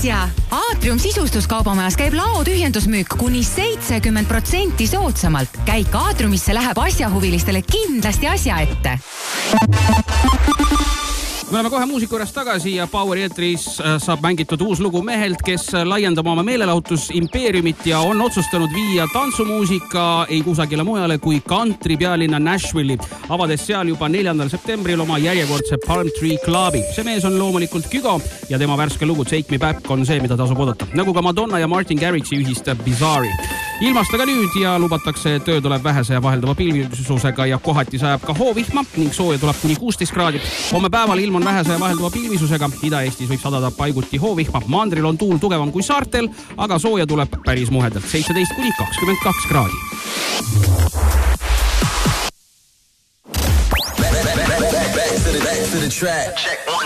asja! Aatrium sisustuskaubamajas käib laotühjendusmüük kuni 70% soodsamalt. Käik Aatriumisse läheb asjahuvilistele kindlasti asja ette. Me oleme kohe muusika juures tagasi ja Poweri eetris saab mängitud uus lugu mehelt, kes laiendab oma meelelahutus impeeriumit ja on otsustanud viia tantsumuusika ei kusagile mujale kui country pealinna Nashville'i, avades seal juba 4. septembril oma järjekordse Palm Tree Clubi. See mees on loomulikult Kygo ja tema värske lugu Take Me Back on see, mida tasub oodata. Nagu ka Madonna ja Martin Garrixi ühist Bizarre'i. Ilmasta ka nüüd ja lubatakse, et töö tuleb vähese ja vaheldava pilvisusega ja kohati sajab ka hoovihma ning sooja tuleb kuni 16 kraadi. Homme päeval ilm on vähese ja vaheldava pilvisusega. Ida-Eestis võib sadada paiguti hoovihma. Mandril on tuul tugevam kui saartel, aga sooja tuleb päris muhedalt 17 kuni 22 kraadi. Back to the track. Check 1,